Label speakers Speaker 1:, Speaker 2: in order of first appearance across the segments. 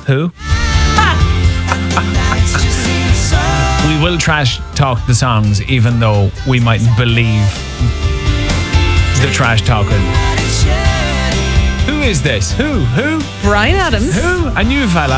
Speaker 1: Who? We will trash talk the songs, even though we mightn't believe the trash talking. Who is this? Who?
Speaker 2: Bryan Adams.
Speaker 1: Who? A new fella.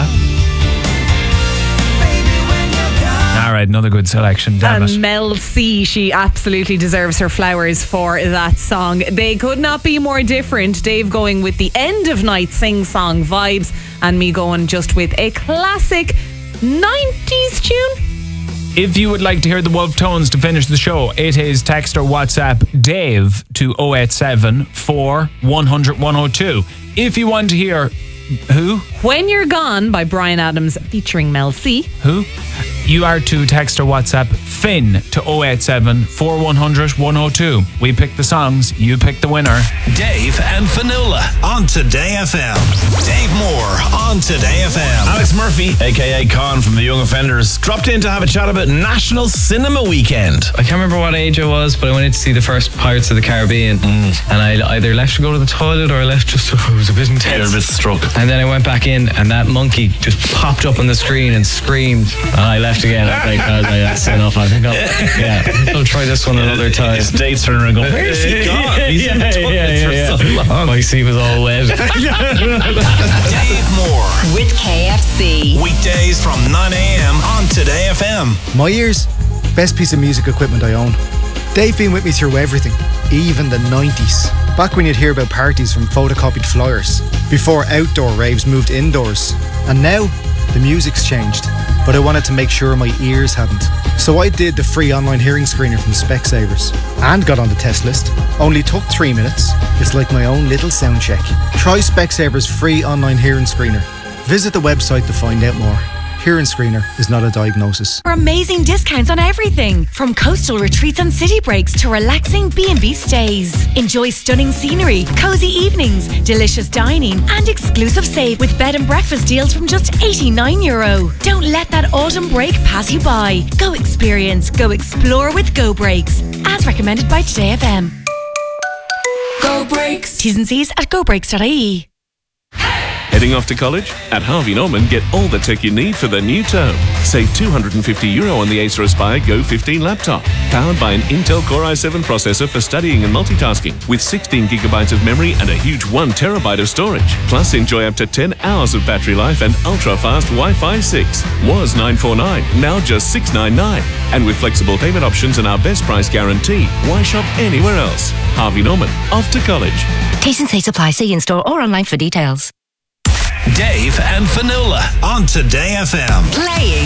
Speaker 1: All right, another good selection. Damn it.
Speaker 2: And Mel C, she absolutely deserves her flowers for that song. They could not be more different. Dave going with the end of night sing-song vibes, and me going just with a classic 90s tune.
Speaker 1: If you would like to hear the Wolf Tones to finish the show, it is text or WhatsApp Dave to 087 4100 102. If you want to hear who?
Speaker 2: When You're Gone by Bryan Adams featuring Mel C.
Speaker 1: Who? You are to text or WhatsApp Finn to 087 4100 102. We pick the songs, you pick the winner.
Speaker 3: Dave and Fionnuala on Today FM. Dave Moore on Today FM.
Speaker 4: Alex Murphy, aka Con from the Young Offenders, dropped in to have a chat about National Cinema Weekend.
Speaker 5: I can't remember what age I was, but I went in to see the first Pirates of the Caribbean, and I either left to go to the toilet or I left just so it was a bit intense.
Speaker 4: Yeah, a bit struck.
Speaker 5: And then I went back in, and that monkey just popped up on the screen and screamed, and I left again. I was like, that's enough. I think I'll try this one another time.
Speaker 4: His date's turning around going, where's he gone? He's in the toilet for so long.
Speaker 5: My seat was all wet.
Speaker 3: Dave Moore
Speaker 6: with KFC.
Speaker 3: weekdays from 9 a.m. on Today FM.
Speaker 7: My ears, best piece of music equipment I own. They've been with me through everything, even the 90s. Back when you'd hear about parties from photocopied flyers, before outdoor raves moved indoors. And now, the music's changed, but I wanted to make sure my ears hadn't. So I did the free online hearing screener from Specsavers and got on the test list. Only took 3 minutes. It's like my own little sound check. Try Specsavers free online hearing screener. Visit the website to find out more. Hearing screener is not a diagnosis.
Speaker 6: For amazing discounts on everything, from coastal retreats and city breaks to relaxing B&B stays. Enjoy stunning scenery, cozy evenings, delicious dining, and exclusive save with bed and breakfast deals from just €89. Don't let that autumn break pass you by. Go experience, go explore with Go Breaks, as recommended by Today FM. Go Breaks. T's and C's at gobreaks.ie.
Speaker 8: Heading off to college? At Harvey Norman, get all the tech you need for the new term. Save €250 on the Acer Aspire Go 15 laptop. Powered by an Intel Core i7 processor for studying and multitasking, with 16 gigabytes of memory and a huge 1 terabyte of storage. Plus, enjoy up to 10 hours of battery life and ultra-fast Wi-Fi 6. Was $949, now just $699. And with flexible payment options and our best price guarantee, why shop anywhere else? Harvey Norman, off to college.
Speaker 6: T&C supply. See in-store or online for details.
Speaker 3: Dave and Fionnuala on Today FM.
Speaker 6: Playing